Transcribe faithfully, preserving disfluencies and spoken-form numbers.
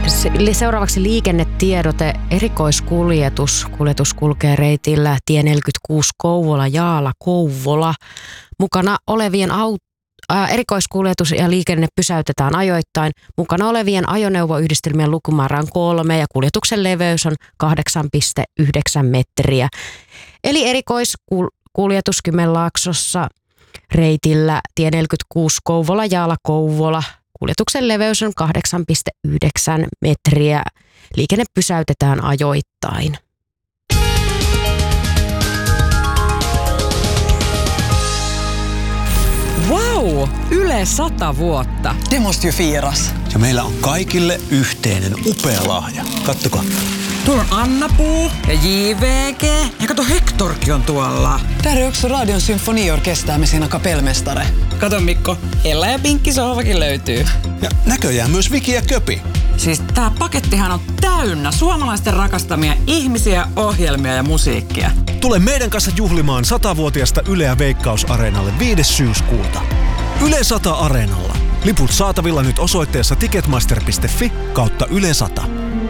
Seuraavaksi liikennetiedote. Erikoiskuljetus. Kuljetus kulkee reitillä tie neljäkymmentäkuusi Kouvola-Jaala-Kouvola. Mukana olevien aut- äh, erikoiskuljetus ja liikenne pysäytetään ajoittain. Mukana olevien ajoneuvoyhdistelmien lukumäärä on kolme ja kuljetuksen leveys on kahdeksan pilkku yhdeksän metriä. Eli erikoiskuljetus Kymenlaaksossa reitillä tie neljäkymmentäkuusi Kouvola-Jaala-Kouvola. Kuljetuksen leveys on kahdeksan pilkku yhdeksän metriä. Liikenne pysäytetään ajoittain. Wow! Yle sata vuotta. Det måste ju firas. Ja meillä on kaikille yhteinen upea lahja. Kattokaa. Tuolla on Anna-Puu ja J V G. Ja kato, Hektorkin on tuolla. Där är också Radion symfoniorkester med sina kapellmästare. Kato Mikko, Ella ja Pinkki sohvakin löytyy. Ja näköjään myös Viki ja Köpi. Siis tää pakettihan on täynnä suomalaisten rakastamia ihmisiä, ohjelmia ja musiikkia. Tule meidän kanssa juhlimaan satavuotiaasta Yleä Veikkaus-areenalle viides syyskuuta. Yle sata Areenalla. Liput saatavilla nyt osoitteessa ticketmaster piste fi kautta Yle sata.